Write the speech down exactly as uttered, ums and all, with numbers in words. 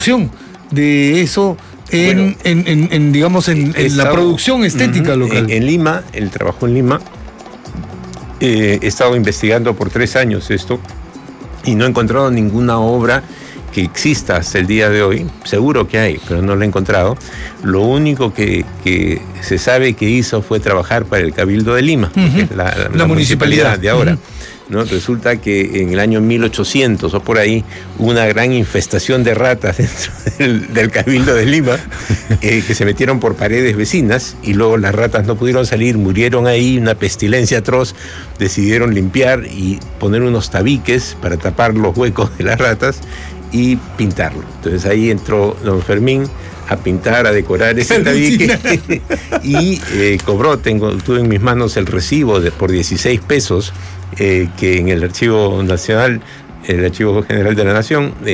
de eso en, bueno, en, en, en digamos, en, en la producción estética uh-huh, local. En, en Lima, él trabajó en Lima. Eh, he estado investigando por tres años esto y no he encontrado ninguna obra que exista hasta el día de hoy. Seguro que hay, pero no lo he encontrado. Lo único que, que se sabe que hizo fue trabajar para el Cabildo de Lima, uh-huh, que es la, la, la, la municipalidad. municipalidad de ahora. Uh-huh. ¿No? Resulta que en el año mil ochocientos o por ahí hubo una gran infestación de ratas dentro del, del Cabildo de Lima, eh, que se metieron por paredes vecinas y luego las ratas no pudieron salir, murieron ahí, una pestilencia atroz. Decidieron limpiar y poner unos tabiques para tapar los huecos de las ratas y pintarlo. Entonces ahí entró don Fermín a pintar, a decorar ese tabique y eh, cobró, tengo, tuve en mis manos el recibo de, por dieciséis pesos eh, que en el Archivo Nacional, el Archivo General de la Nación, eh,